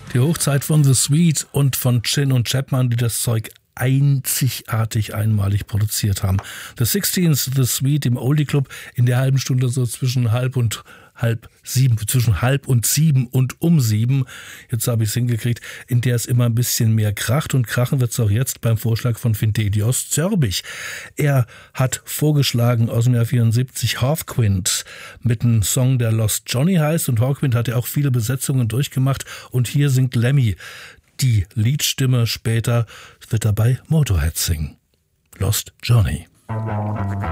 Die Hochzeit von The Sweet und von Chin und Chapman, die das Zeug einzigartig einmalig produziert haben. The 16th, The Sweet im Oldie Club in der halben Stunde so zwischen halb und sieben und um 7. Jetzt habe ich es hingekriegt, in der es immer ein bisschen mehr kracht, und krachen wird es auch jetzt beim Vorschlag von Vintedios Zörbich. Er hat vorgeschlagen aus dem Jahr 74 Hawkwind mit einem Song, der Lost Johnny heißt, und Hawkwind hat ja auch viele Besetzungen durchgemacht, und hier singt Lemmy die Liedstimme. Später wird er bei Motorhead singen. Lost Johnny.